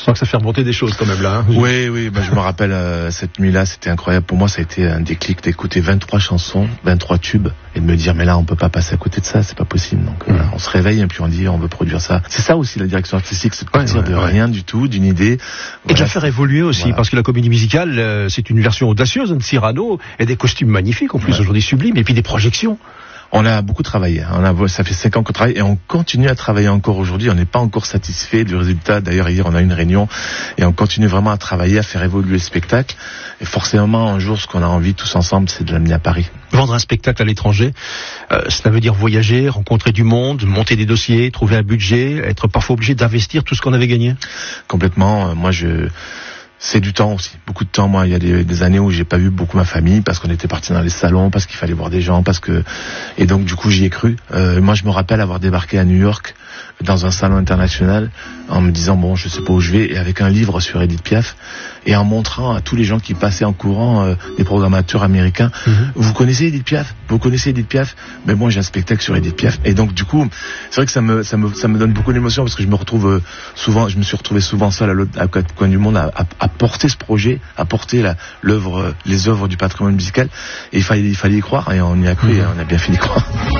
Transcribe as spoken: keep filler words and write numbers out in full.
sens que ça fait remonter des choses quand même là. Hein. Oui, oui, bah, je me rappelle euh, cette nuit-là, c'était incroyable. Pour moi, ça a été un déclic d'écouter vingt-trois chansons, vingt-trois tubes, et de me dire, mais là, on peut pas passer à côté de ça, c'est pas possible. Donc, mmh. voilà, on se réveille et puis on dit, on veut produire ça. C'est ça aussi la direction artistique, c'est de partir ouais, ouais, de ouais. rien du tout, d'une idée. Et voilà. de la faire évoluer aussi, voilà. parce que la comédie musicale, euh, c'est une version audacieuse de Cyrano, et des costumes magnifiques en plus ouais. aujourd'hui sublimes, et puis des projections. On a beaucoup travaillé, on a, ça fait cinq ans qu'on travaille et on continue à travailler encore aujourd'hui. On n'est pas encore satisfait du résultat. D'ailleurs, hier, on a eu une réunion et on continue vraiment à travailler, à faire évoluer le spectacle. Et forcément, un jour, ce qu'on a envie tous ensemble, c'est de l'amener à Paris. Vendre un spectacle à l'étranger, euh, cela veut dire voyager, rencontrer du monde, monter des dossiers, trouver un budget, être parfois obligé d'investir tout ce qu'on avait gagné. Complètement. Moi, je... C'est du temps aussi, beaucoup de temps. Moi, il y a des, des années où j'ai pas vu beaucoup ma famille parce qu'on était partis dans les salons, parce qu'il fallait voir des gens, parce que et donc du coup j'y ai cru. Euh, moi, je me rappelle avoir débarqué à New York dans un salon international en me disant bon, je sais pas où je vais, et avec un livre sur Edith Piaf et en montrant à tous les gens qui passaient en courant, euh, des programmateurs américains, mm-hmm. vous connaissez Edith Piaf, vous connaissez Edith Piaf, mais moi j'ai un spectacle sur Edith Piaf et donc du coup c'est vrai que ça me ça me ça me donne beaucoup d'émotion parce que je me retrouve euh, souvent, je me suis retrouvé souvent seul à l'autre à quatre coins du monde à, à, à porter ce projet, à porter la, l'œuvre, les œuvres du patrimoine musical et il fallait il fallait y croire et on y a cru mmh. et on a bien fini de croire.